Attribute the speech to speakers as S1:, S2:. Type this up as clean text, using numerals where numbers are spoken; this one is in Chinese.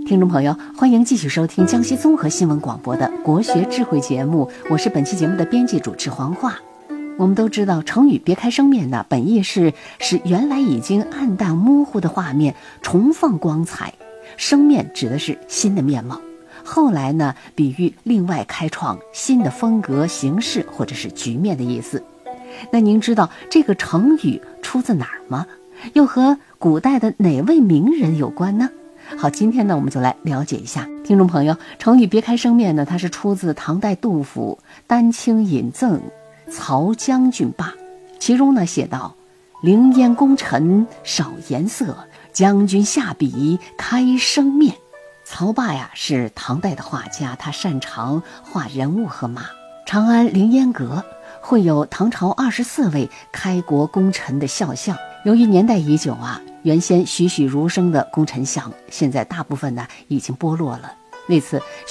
S1: 听众朋友，欢迎继续收听江西综合新闻广播的国学智慧节目，我是本期节目的编辑主持黄华。我们都知道成语别开生面呢，本意是使原来已经暗淡模糊的画面重放光彩，生面指的是新的面貌，后来呢比喻另外开创新的风格形式或者是局面的意思。那您知道这个成语出自哪儿吗？又和古代的哪位名人有关呢？好，今天呢我们就来了解一下。听众朋友，成语别开生面呢，它是出自唐代杜甫《丹青引赠曹将军罢》，其中呢写道：凌烟功臣少颜色，将军下笔开生面。曹霸呀是唐代的画家，他擅长画人物和马。长安凌烟阁会有唐朝24位开国功臣的肖像，由于年代已久啊，原先栩栩如生的功臣像现在大部分呢已经剥落了，为此